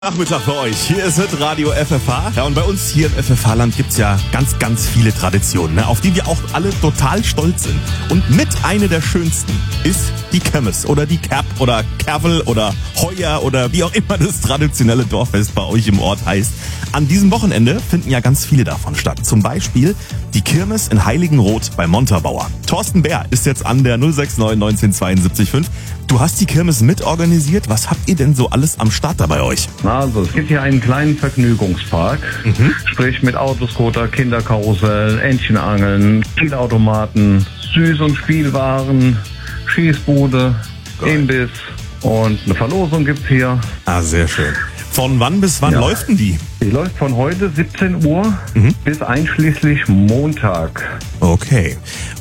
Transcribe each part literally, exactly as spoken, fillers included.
Nachmittag für euch. Hier ist es Radio F F H. Ja, und bei uns hier im F F H-Land gibt's ja ganz, ganz viele Traditionen, ne, auf die wir auch alle total stolz sind. Und mit einer der schönsten ist die Kirmes oder die Kerb oder Kervel oder Heuer oder wie auch immer das traditionelle Dorffest bei euch im Ort heißt. An diesem Wochenende finden ja ganz viele davon statt. Zum Beispiel die Kirmes in Heiligenroth bei Montabaur. Thorsten Bär ist jetzt an der null sechs neun neunzehn fünf. Du hast die Kirmes mitorganisiert. Was habt ihr denn so alles am Start da bei euch? Also, es gibt hier einen kleinen Vergnügungspark, mhm. sprich mit Autoscooter, Kinderkarussell, Entchenangeln, Spielautomaten, Süß- und Spielwaren, Schießbude, Geil. Imbiss und eine Verlosung gibt's hier. Ah, sehr schön. Von wann bis wann ja. läuft denn die? Die läuft von heute siebzehn Uhr mhm. bis einschließlich Montag. Okay.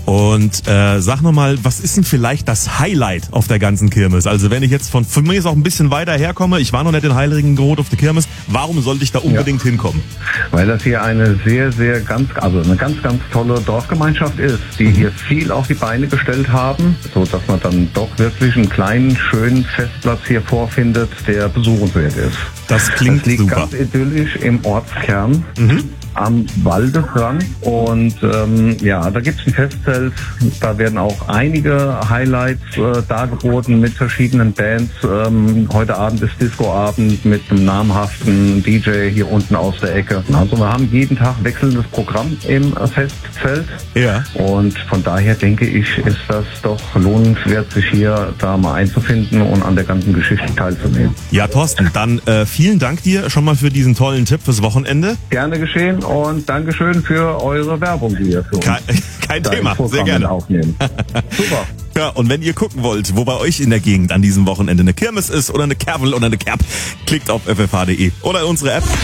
Und äh, sag nochmal, was ist denn vielleicht das Highlight auf der ganzen Kirmes? Also wenn ich jetzt von, von mir jetzt auch ein bisschen weiter herkomme, ich war noch nicht in Heiligenroth auf der Kirmes, warum sollte ich da unbedingt ja. hinkommen? Weil das hier eine sehr, sehr ganz, also eine ganz, ganz tolle Dorfgemeinschaft ist, die mhm. hier viel auf die Beine gestellt haben, so dass man dann doch wirklich einen kleinen, schönen Festplatz hier vorfindet, der besuchenswert ist. Das klingt das liegt super. Ganz idyllisch im Ortskern. Mhm. Am Waldesrand und ähm, ja, da gibt's ein Festzelt, da werden auch einige Highlights äh, dargeboten mit verschiedenen Bands. Ähm, heute Abend ist Disco-Abend mit einem namhaften D J hier unten aus der Ecke. Also wir haben jeden Tag wechselndes Programm im äh, Festzelt ja. und von daher denke ich, ist das doch lohnenswert, sich hier da mal einzufinden und an der ganzen Geschichte teilzunehmen. Ja, Thorsten, dann äh, vielen Dank dir schon mal für diesen tollen Tipp fürs Wochenende. Gerne geschehen. Und Dankeschön für eure Werbung, die ihr für uns Kein, kein Thema, sehr gerne. Aufnehmen. Super. Ja, und wenn ihr gucken wollt, wo bei euch in der Gegend an diesem Wochenende eine Kirmes ist oder eine Kervel oder eine Kerb, klickt auf f f h punkt d e oder in unsere App.